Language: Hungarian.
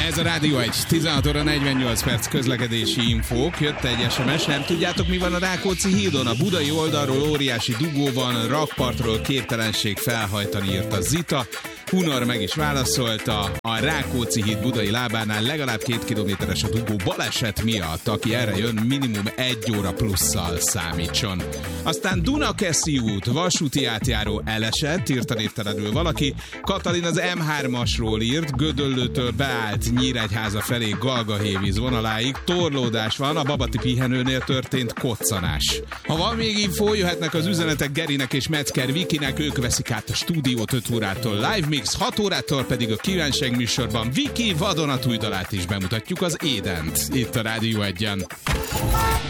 Ez a Rádió 1, 16 óra 48 perc közlekedési infók. Jött egy SMS, nem tudjátok mi van a Rákóczi hídon? A budai oldalról óriási dugó van, rakpartról képtelenség felhajtani, írt a Zita. Hunor meg is válaszolta, a Rákóczi híd budai lábánál legalább 2 kilométeres a dugó baleset miatt. Aki erre jön, minimum 1 óra plusszal számítson. Aztán Dunakeszi út, vasúti átjáró elesett, írta névtelenül valaki. Katalin az M3-asról írt, Gödöllőtől beállt Nyíregyháza felé Galgahévíz vonaláig. Torlódás van, a Babati pihenőnél történt koccanás. Ha van még infó, jöhetnek az üzenetek Gerinek és Metzger Vikinek, ők veszik át a stúdiót 5 órától live mix, 6 órától pedig a kívánság műsorban Viki vadonatúj dalát is bemutatjuk, az Édent, itt a Rádió 1-en.